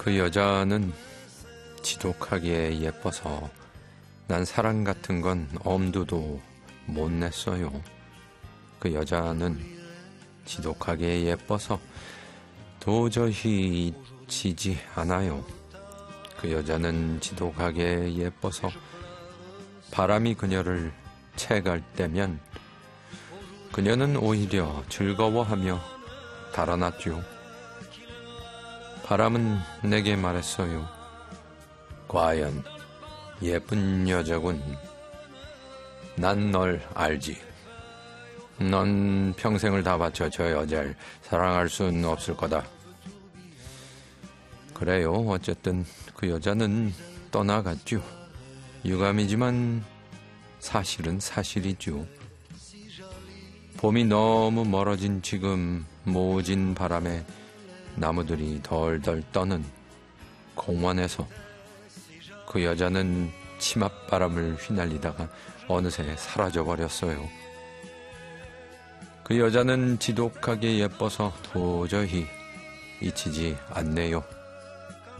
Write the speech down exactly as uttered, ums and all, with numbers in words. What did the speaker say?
그 여자는 지독하게 예뻐서 난 사랑 같은 건 엄두도 못 냈어요. 그 여자는 지독하게 예뻐서 도저히 잊히지 않아요. 그 여자는 지독하게 예뻐서 바람이 그녀를 채갈 때면 그녀는 오히려 즐거워하며 달아났죠. 바람은 내게 말했어요. 과연 예쁜 여자군. 난 널 알지. 넌 평생을 다 바쳐 저 여자를 사랑할 수는 없을 거다. 그래요. 어쨌든 그 여자는 떠나갔죠. 유감이지만 사실은 사실이죠. 봄이 너무 멀어진 지금 모진 바람에 나무들이 덜덜 떠는 공원에서 그 여자는 치맛바람을 휘날리다가 어느새 사라져버렸어요. 그 여자는 지독하게 예뻐서 도저히 잊히지 않네요.